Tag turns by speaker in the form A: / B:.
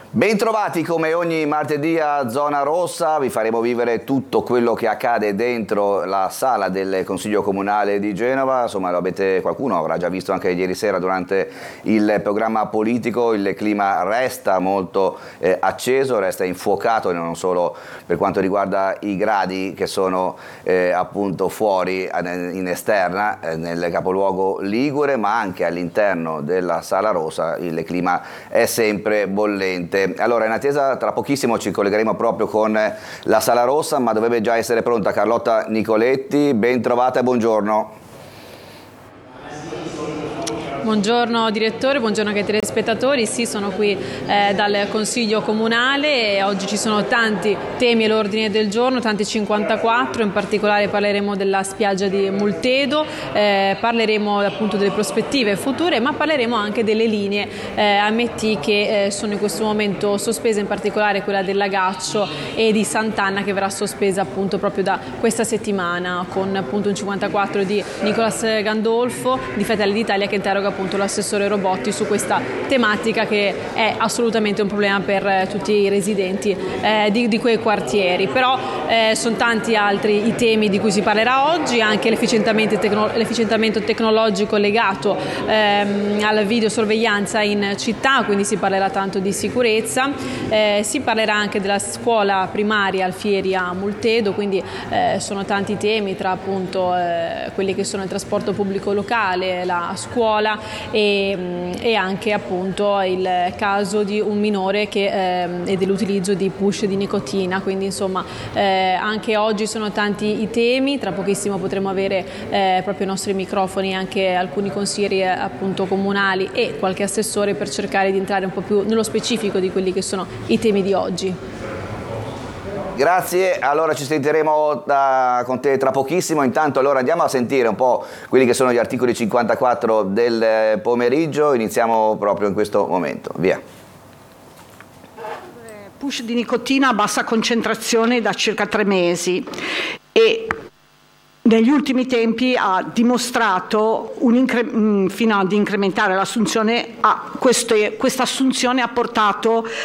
A: Bentrovati come ogni martedì a Zona Rossa, vi faremo vivere tutto quello che accade dentro la sala del Consiglio Comunale di Genova. Insomma, qualcuno avrà già visto anche ieri sera durante il programma politico, il clima resta molto acceso, resta infuocato, non solo per quanto riguarda i gradi che sono appunto fuori in esterna nel capoluogo ligure, ma anche all'interno della Sala Rossa il clima è sempre bollente. Allora, in attesa, tra pochissimo ci collegheremo proprio con la Sala Rossa, ma dovrebbe già essere pronta Carlotta Nicoletti. Ben trovata e buongiorno.
B: Buongiorno direttore, buongiorno anche ai telespettatori. Sì, sono qui dal Consiglio Comunale e oggi ci sono tanti temi all'ordine del giorno, tanti 54, in particolare parleremo della spiaggia di Multedo, parleremo appunto delle prospettive future, ma parleremo anche delle linee AMT che sono in questo momento sospese, in particolare quella del Lagaccio e di Sant'Anna, che verrà sospesa appunto proprio da questa settimana, con appunto un 54 di Nicolas Gandolfo di Fratelli d'Italia, che interroga appunto l'assessore Robotti su questa tematica che è assolutamente un problema per tutti i residenti di quei quartieri. Però sono tanti altri i temi di cui si parlerà oggi, anche l'efficientamento tecnologico legato alla videosorveglianza in città, quindi si parlerà tanto di sicurezza, si parlerà anche della scuola primaria Alfieri a Multedo, quindi sono tanti temi tra appunto quelli che sono il trasporto pubblico locale, la scuola e anche appunto il caso di un minore e dell'utilizzo di push di nicotina. Quindi insomma anche oggi sono tanti i temi, tra pochissimo potremo avere proprio i nostri microfoni anche alcuni consiglieri appunto comunali e qualche assessore per cercare di entrare un po' più nello specifico di quelli che sono i temi di oggi.
A: Grazie, allora ci sentiremo con te tra pochissimo. Intanto allora andiamo a sentire un po' quelli che sono gli articoli 54 del pomeriggio. Iniziamo proprio in questo momento, via.
C: Push di nicotina a bassa concentrazione da circa 3 mesi e negli ultimi tempi ha dimostrato fino ad incrementare l'assunzione, questa assunzione ha portato